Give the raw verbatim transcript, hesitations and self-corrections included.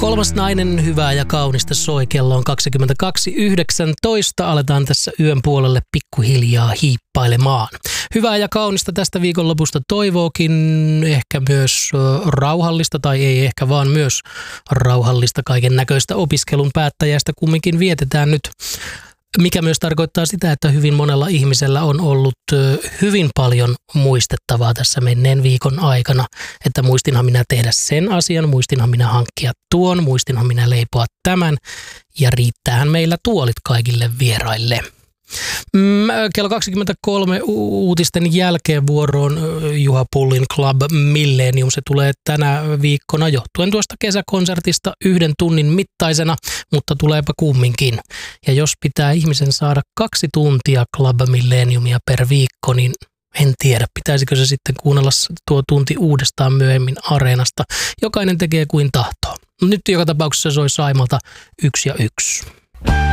Kolmas nainen, hyvää ja kaunista soi. Kello on kaksikymmentäkaksi yhdeksäntoista. Aletaan tässä yön puolelle pikkuhiljaa hiippailemaan. Hyvää ja kaunista tästä viikonlopusta toivookin, ehkä myös rauhallista, tai ei ehkä vaan myös rauhallista kaiken näköistä opiskelun päättäjästä kumminkin vietetään nyt. Mikä myös tarkoittaa sitä, että hyvin monella ihmisellä on ollut hyvin paljon muistettavaa tässä menneen viikon aikana. Että muistinhan minä tehdä sen asian, muistinhan minä hankkia tuon, muistinhan minä leipoa tämän ja riittäähän meillä tuolit kaikille vieraille. Kello kaksikymmentäkolme uutisten jälkeen vuoroon Juha Pullin Club Millennium. Se tulee tänä viikkona johtuen tuosta kesäkonsertista yhden tunnin mittaisena, mutta tuleepa kumminkin. Ja jos pitää ihmisen saada kaksi tuntia Club Millenniumia per viikko, niin en tiedä, pitäisikö se sitten kuunnella tuo tunti uudestaan myöhemmin Areenasta. Jokainen tekee kuin tahtoo. Nyt joka tapauksessa soi Saimalta yksi ja yksi.